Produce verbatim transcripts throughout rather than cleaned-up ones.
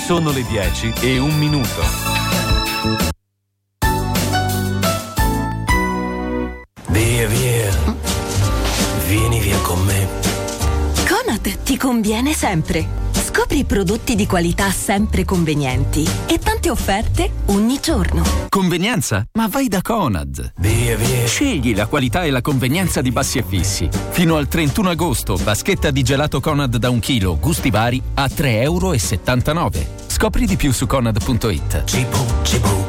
Sono le dieci e un minuto. Via, via. Vieni via con me. Conad ti conviene sempre. Scopri prodotti di qualità sempre convenienti e tante offerte ogni giorno. Convenienza? Ma vai da Conad. Via, via. Scegli la qualità e la convenienza di Bassi e Fissi. Fino al trentuno agosto, vaschetta di gelato Conad da un chilo, gusti vari, a tre virgola settantanove euro. Scopri di più su conad punto it. Cibo, cibo,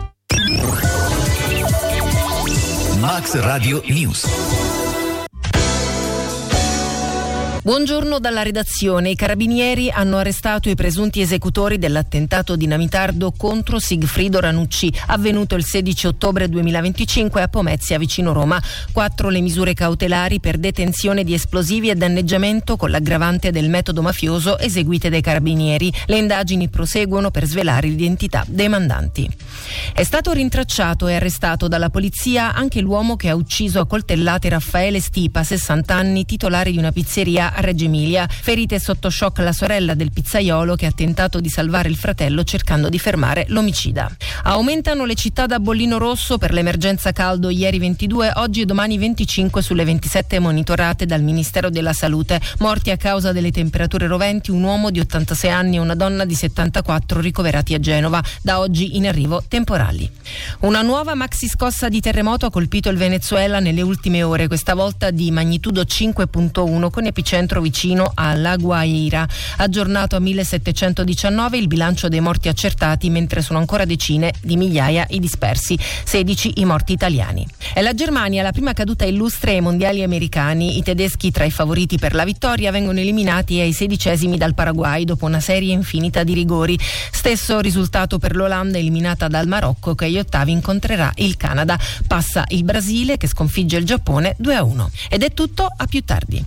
Max Radio News. Buongiorno dalla redazione. I carabinieri hanno arrestato i presunti esecutori dell'attentato dinamitardo contro Sigfrido Ranucci, avvenuto il sedici ottobre duemilaventicinque a Pomezia, vicino Roma. Quattro le misure cautelari per detenzione di esplosivi e danneggiamento con l'aggravante del metodo mafioso eseguite dai carabinieri. Le indagini proseguono per svelare l'identità dei mandanti. È stato rintracciato e arrestato dalla polizia anche l'uomo che ha ucciso a coltellate Raffaele Stipa, sessanta anni, titolare di una pizzeria a Reggio Emilia. Ferita e sotto shock la sorella del pizzaiolo che ha tentato di salvare il fratello cercando di fermare l'omicida. Aumentano le città da bollino rosso per l'emergenza caldo, ieri ventidue, oggi e domani venticinque sulle ventisette monitorate dal Ministero della Salute. Morti a causa delle temperature roventi un uomo di ottantasei anni e una donna di settantaquattro ricoverati a Genova. Da oggi in arrivo temporali. Una nuova maxi scossa di terremoto ha colpito il Venezuela nelle ultime ore, questa volta di magnitudo cinque virgola uno con epicentro vicino a La Guaira. Aggiornato a millesettecentodiciannove il bilancio dei morti accertati, mentre sono ancora decine di migliaia i dispersi, sedici i morti italiani. È la Germania la prima caduta illustre ai mondiali americani. I tedeschi, tra i favoriti per la vittoria, vengono eliminati ai sedicesimi dal Paraguay dopo una serie infinita di rigori. Stesso risultato per l'Olanda, eliminata dal Marocco, che agli ottavi incontrerà il Canada. Passa il Brasile, che sconfigge il Giappone due a uno. Ed è tutto, a più tardi.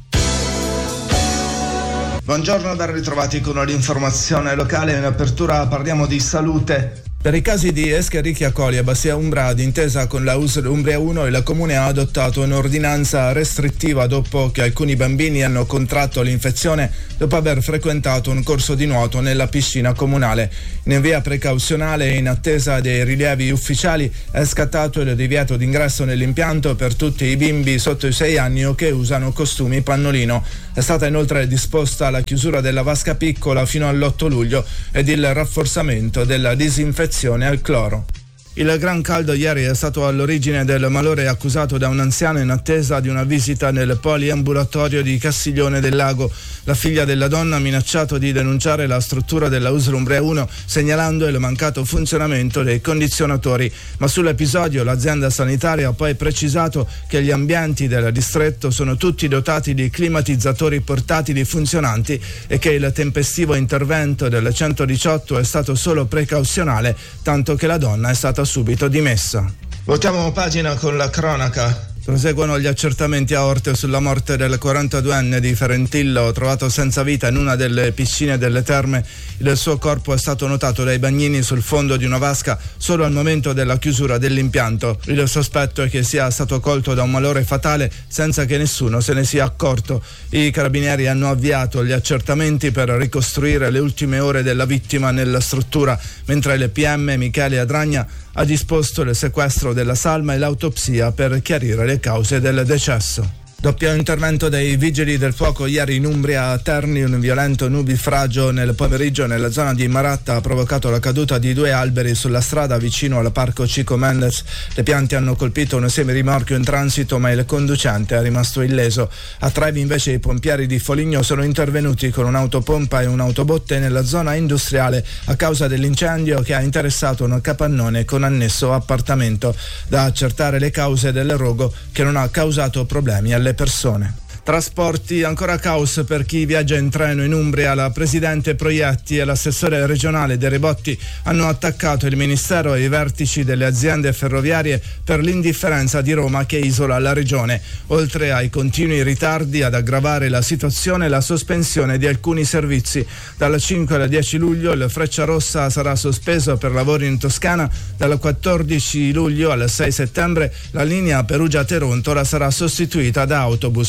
Buongiorno, ben ritrovati con l'informazione locale. In apertura parliamo di salute. Per i casi di Escherichia coli a Bassia Umbra, d'intesa con la U S L Umbria uno, il Comune ha adottato un'ordinanza restrittiva dopo che alcuni bambini hanno contratto l'infezione dopo aver frequentato un corso di nuoto nella piscina comunale. In via precauzionale e in attesa dei rilievi ufficiali è scattato il divieto d'ingresso nell'impianto per tutti i bimbi sotto i sei anni o che usano costumi pannolino. È stata inoltre disposta la chiusura della vasca piccola fino all'otto luglio ed il rafforzamento della disinfezione al cloro. Il gran caldo ieri è stato all'origine del malore accusato da un anziano in attesa di una visita nel poliambulatorio di Castiglione del Lago. La figlia della donna ha minacciato di denunciare la struttura della U S L Umbria uno segnalando il mancato funzionamento dei condizionatori, ma sull'episodio l'azienda sanitaria ha poi precisato che gli ambienti del distretto sono tutti dotati di climatizzatori portatili funzionanti e che il tempestivo intervento del centodiciotto è stato solo precauzionale, tanto che la donna è stata subito dimessa. Voltiamo pagina con la cronaca. Proseguono gli accertamenti a Orte sulla morte del quarantaduenne di Ferentillo, trovato senza vita in una delle piscine delle terme. Il suo corpo è stato notato dai bagnini sul fondo di una vasca solo al momento della chiusura dell'impianto. Il sospetto è che sia stato colto da un malore fatale senza che nessuno se ne sia accorto. I carabinieri hanno avviato gli accertamenti per ricostruire le ultime ore della vittima nella struttura, mentre il P M Michele Adragna ha disposto il sequestro della salma e l'autopsia per chiarire le cause del decesso. Doppio intervento dei vigili del fuoco ieri in Umbria a Terni. Un violento nubifragio nel pomeriggio nella zona di Maratta ha provocato la caduta di due alberi sulla strada vicino al parco Chico Mendes. Le piante hanno colpito un semirimorchio in transito, ma il conducente è rimasto illeso. A Trevi invece i pompieri di Foligno sono intervenuti con un'autopompa e un'autobotte nella zona industriale a causa dell'incendio che ha interessato un capannone con annesso appartamento. Da accertare le cause del rogo, che non ha causato problemi alle persone. Trasporti, ancora caos per chi viaggia in treno in Umbria. La presidente Proietti e l'assessore regionale De Rebotti hanno attaccato il Ministero e i vertici delle aziende ferroviarie per l'indifferenza di Roma che isola la regione. Oltre ai continui ritardi, ad aggravare la situazione la sospensione di alcuni servizi. Dal cinque al dieci luglio il Frecciarossa sarà sospeso per lavori in Toscana. Dal quattordici luglio al sei settembre la linea Perugia-Terontola sarà sostituita da autobus.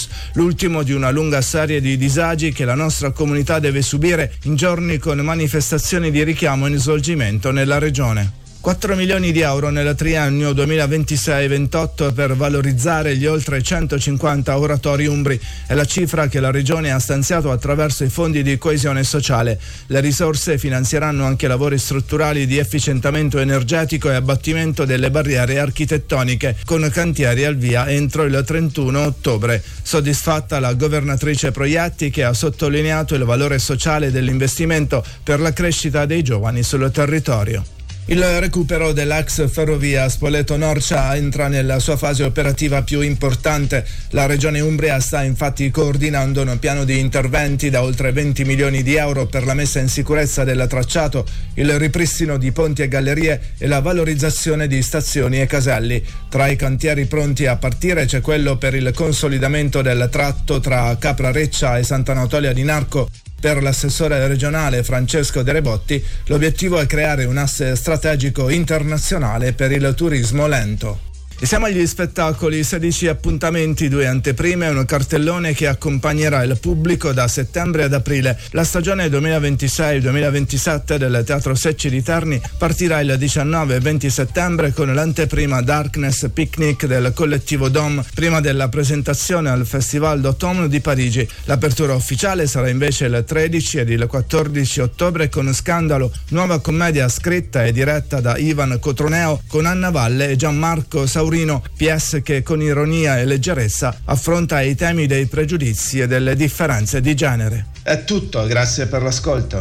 l'ultimo di una lunga serie di disagi che la nostra comunità deve subire in giorni con manifestazioni di richiamo in svolgimento nella regione. quattro milioni di euro nel triennio duemilaventisei ventotto per valorizzare gli oltre centocinquanta oratori umbri è la cifra che la Regione ha stanziato attraverso i fondi di coesione sociale. Le risorse finanzieranno anche lavori strutturali di efficientamento energetico e abbattimento delle barriere architettoniche, con cantieri al via entro il trentuno ottobre. Soddisfatta la governatrice Proietti, che ha sottolineato il valore sociale dell'investimento per la crescita dei giovani sul territorio. Il recupero dell'ex ferrovia Spoleto-Norcia entra nella sua fase operativa più importante. La Regione Umbria sta infatti coordinando un piano di interventi da oltre venti milioni di euro per la messa in sicurezza del tracciato, il ripristino di ponti e gallerie e la valorizzazione di stazioni e caselli. Tra i cantieri pronti a partire c'è quello per il consolidamento del tratto tra Caprareccia e Sant'Anatolia di Narco. Per l'assessore regionale Francesco De Rebotti, l'obiettivo è creare un asse strategico internazionale per il turismo lento. E siamo agli spettacoli, sedici appuntamenti, due anteprime e un cartellone che accompagnerà il pubblico da settembre ad aprile. La stagione duemilaventisei duemilaventisette del Teatro Secci di Terni partirà il diciannove e venti settembre con l'anteprima Darkness Picnic del collettivo Dom, prima della presentazione al Festival d'Automne di Parigi. L'apertura ufficiale sarà invece il tredici ed il quattordici ottobre con Scandalo, nuova commedia scritta e diretta da Ivan Cotroneo con Anna Valle e Gianmarco Saurino. P S che con ironia e leggerezza affronta i temi dei pregiudizi e delle differenze di genere. È tutto, grazie per l'ascolto.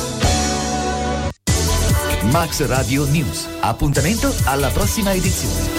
Max Radio News. Appuntamento alla prossima edizione.